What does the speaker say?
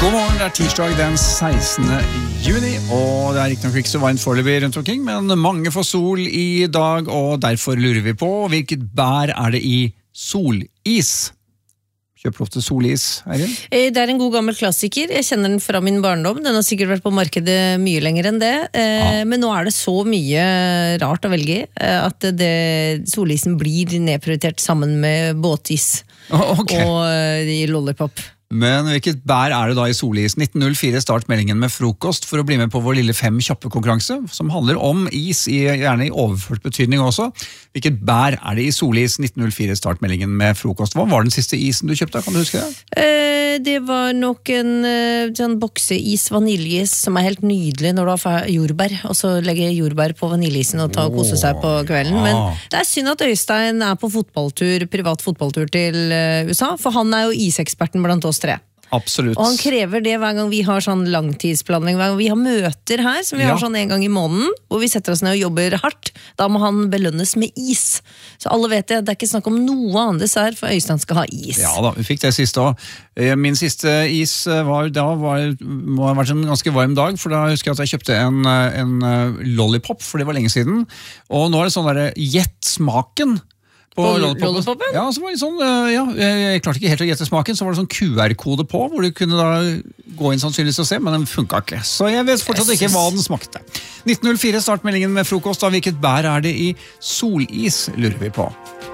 God morgen, det tirsdag den 16. juni, og det ikke nok ikke så varmt foreløpig rundt omkring, men mange får sol i dag, og derfor lurer vi på hvilket bær det i solis? Kjøper du ofte solis, Eirin? Det en god gammel klassiker. Jeg kjenner den fra min barndom. Den har sikkert vært på markedet mye lenger enn det. Men nå det så mye rart å velge i at solisen blir nedprioritert sammen med båtis og lollipop. Men hvilket bær det da i solis? 1904 start meldingen med frokost for å bli med på vår lille 5 kjappe konkurranse, som handler om is, gjerne i overført betydning også. Hvilket bær det i solis? 1904 start meldingen med frokost. Hva var den siste isen du kjøpte? Kan du huske det? Det var nok en bokseis vaniljeis som helt nydelig når du har jordbær, og så legge jordbær på vaniljeisen og ta og kose seg på kvelden. Men det synd at Øystein på privat fotballtur til USA, for han jo iseksperten blant oss 3. Absolutt. Og han krever det hver gang vi har sånn langtidsplanlegging, hver gang vi har møter her, som vi har sånn en gang i måneden, hvor vi setter oss ned og jobber hardt, da må han belønnes med is. Så alle vet det ikke snakk om noe annet dessert, for Øystein skal ha is. Ja da, vi fikk det siste også. Min siste is må ha vært en ganske varm dag, for da husker jeg at jeg kjøpte en lollipop, for det var lenge siden, og nå det sånn der gjett-smaken på lollipopen? Ja, så var det sånn, jeg klarte ikke helt å gjette smaken, så var det sånn QR-kode på, hvor du kunne da gå inn sannsynligvis og se, men den funket ikke. Så jeg vet fortsatt ikke hva den smakte. 1904 startmeldingen med frokost, hvilket bær det i solis, lurer vi på.